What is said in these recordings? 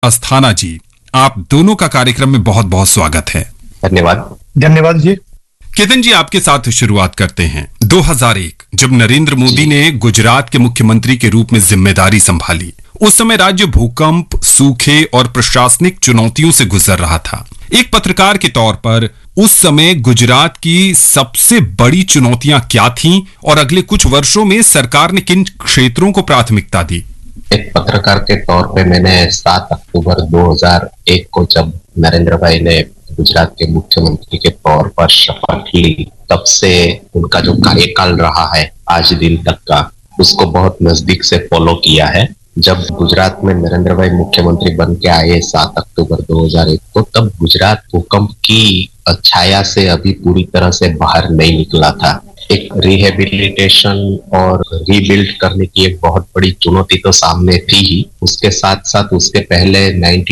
अस्थाना जी, आप दोनों का कार्यक्रम में बहुत बहुत स्वागत है। धन्यवाद जी। केतन जी, आपके साथ शुरुआत करते हैं। 2001 जब नरेंद्र मोदी ने गुजरात के मुख्यमंत्री के रूप में जिम्मेदारी संभाली, उस समय राज्य भूकंप, सूखे और प्रशासनिक चुनौतियों से गुजर रहा था। एक पत्रकार के तौर पर उस समय गुजरात की सबसे बड़ी चुनौतियां क्या थीं और अगले कुछ वर्षों में सरकार ने किन क्षेत्रों को प्राथमिकता दी? एक पत्रकार के तौर पे मैंने 7 अक्टूबर 2001 को जब नरेंद्र भाई ने गुजरात के मुख्यमंत्री के तौर पर शपथ ली, तब से उनका जो कार्यकाल रहा है आज दिन तक का, उसको बहुत नजदीक से फॉलो किया है। जब गुजरात में नरेंद्र भाई मुख्यमंत्री बन के आए 7 अक्टूबर 2001 को, तब गुजरात भूकंप की छाया से अभी पूरी तरह से बाहर नहीं निकला था। एक रिहेबिलिटेशन और रीबिल्ड करने की एक बहुत बड़ी चुनौती तो सामने थी ही। उसके साथ साथ उसके पहले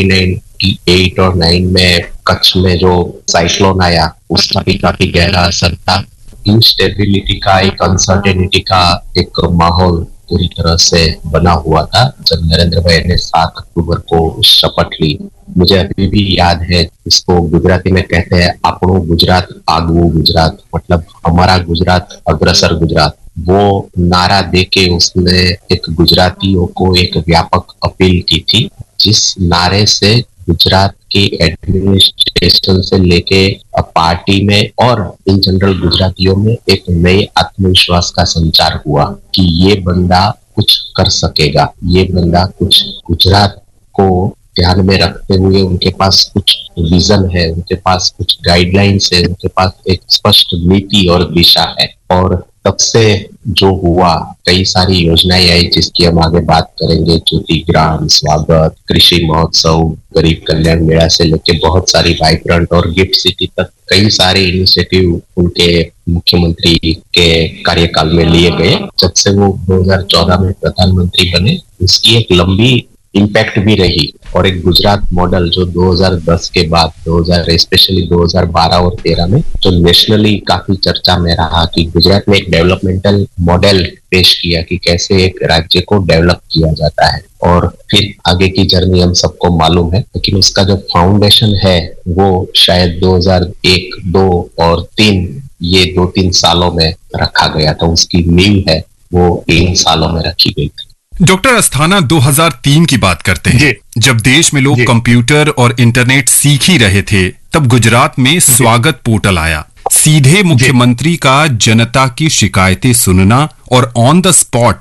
1998 और 9 में कच्छ में जो साइक्लोन आया, उसका भी काफी गहरा असर था। इंस्टेबिलिटी का, एक अनसर्टेनिटी का एक माहौल पूरी तरह से बना हुआ था जब नरेंद्र भाई ने 7 अक्टूबर को शपथ ली। मुझे अभी भी याद है, इसको गुजराती में कहते हैं आपनो गुजरात आगवू गुजरात, मतलब हमारा गुजरात, अग्रसर गुजरात। वो नारा देके उसने एक गुजरातियों को एक व्यापक अपील की थी, जिस नारे से गुजरात की एडमिनिस्ट्रेशन से लेके पार्टी में और इन जनरल गुजरातियों में एक नए आत्मविश्वास का संचार हुआ कि ये बंदा कुछ कर सकेगा, ये बंदा कुछ गुजरात को ध्यान में रखते हुए उनके पास कुछ विजन है, उनके पास कुछ गाइडलाइंस है, उनके पास एक स्पष्ट नीति और दिशा है। और तब से जो हुआ, कई सारी योजनाएं आई जिसकी हम आगे बात करेंगे। ज्योति ग्राम, स्वागत, कृषि महोत्सव, गरीब कल्याण मेला से लेके बहुत सारी वाइब्रेंट और गिफ्ट सिटी तक कई सारे इनिशिएटिव उनके मुख्यमंत्री के कार्यकाल में लिए गए। जब से वो 2014 में प्रधानमंत्री बने, उसकी एक लंबी इम्पैक्ट भी रही। और एक गुजरात मॉडल जो 2010 के बाद स्पेशली 2012 और 13 में जो नेशनली काफी चर्चा में रहा कि गुजरात ने एक डेवलपमेंटल मॉडल पेश किया कि कैसे एक राज्य को डेवलप किया जाता है। और फिर आगे की जर्नी हम सबको मालूम है, लेकिन उसका जो फाउंडेशन है वो शायद 2001, 2 और 3 ये 2-3 सालों में रखा गया था। उसकी नींव है वो 3 सालों में रखी गई थी। डॉक्टर अस्थाना, 2003 की बात करते हैं। जब देश में लोग कंप्यूटर और इंटरनेट सीख ही रहे थे, तब गुजरात में स्वागत पोर्टल आया। सीधे मुख्यमंत्री का जनता की शिकायतें सुनना और ऑन द स्पॉट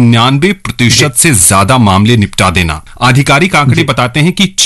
99% से ज्यादा मामले निपटा देना। आधिकारिक आंकड़े बताते हैं कि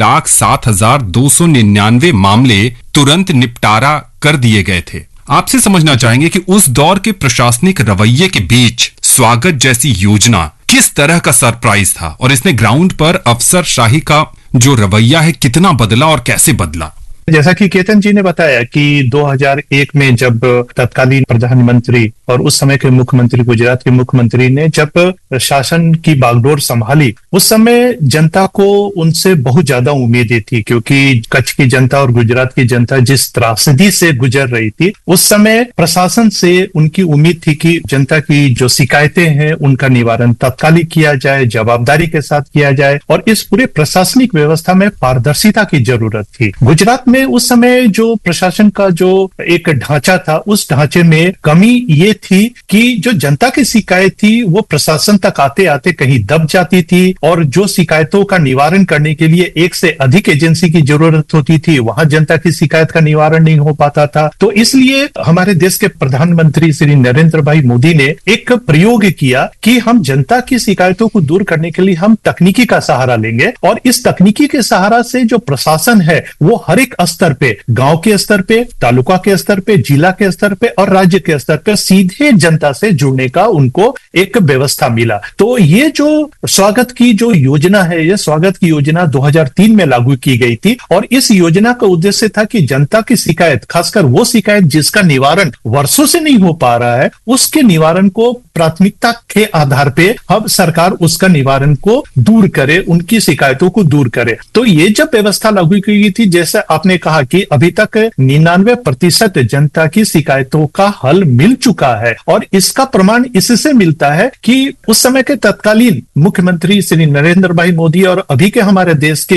6,07,299 मामले तुरंत निपटारा कर दिए गए थे। आपसे समझना चाहेंगे कि उस दौर के प्रशासनिक रवैये के बीच स्वागत जैसी योजना किस तरह का सरप्राइज था और इसने ग्राउंड पर अफसरशाही का जो रवैया है कितना बदला और कैसे बदला? जैसा कि केतन जी ने बताया कि 2001 में जब तत्कालीन प्रधानमंत्री और उस समय के मुख्यमंत्री, गुजरात के मुख्यमंत्री ने जब शासन की बागडोर संभाली, उस समय जनता को उनसे बहुत ज्यादा उम्मीदें थी, क्योंकि कच्छ की जनता और गुजरात की जनता जिस त्रासदी से गुजर रही थी, उस समय प्रशासन से उनकी उम्मीद थी कि जनता की जो शिकायतें हैं उनका निवारण तत्कालिक किया जाए, जवाबदारी के साथ किया जाए और इस पूरे प्रशासनिक व्यवस्था में पारदर्शिता की जरूरत थी। गुजरात में उस समय जो प्रशासन का जो एक ढांचा था, उस ढांचे में कमी ये थी कि जो जनता की शिकायत थी वो प्रशासन तक आते आते कहीं दब जाती थी और जो शिकायतों का निवारण करने के लिए एक से अधिक एजेंसी की जरूरत होती थी, वहां जनता की शिकायत का निवारण नहीं हो पाता था। तो इसलिए हमारे देश के प्रधानमंत्री श्री नरेंद्र भाई मोदी ने एक प्रयोग किया कि हम जनता की शिकायतों को दूर करने के लिए हम तकनीकी का सहारा लेंगे और इस तकनीकी के सहारा से जो प्रशासन है वो हर एक स्तर पे, गांव के स्तर पे, तालुका के स्तर पे, जिला के स्तर पे और राज्य के स्तर पे सीधे जनता से जुड़ने का उनको एक व्यवस्था मिला। तो ये जो स्वागत की जो योजना है, ये स्वागत की योजना 2003 में लागू की गई थी और इस योजना का उद्देश्य था कि जनता की शिकायत, खासकर वो शिकायत जिसका निवारण वर्षों से नहीं हो पा रहा है, उसके निवारण को प्राथमिकता के आधार पे अब सरकार उसका निवारण को दूर करे, उनकी शिकायतों को दूर करे। तो ये जब व्यवस्था लागू की गई थी, जैसे आपने कहा कि अभी तक 99% जनता की शिकायतों का हल मिल चुका है और इसका प्रमाण इससे मिलता है कि उस समय के तत्कालीन मुख्यमंत्री श्री नरेंद्र भाई मोदी और अभी के हमारे देश के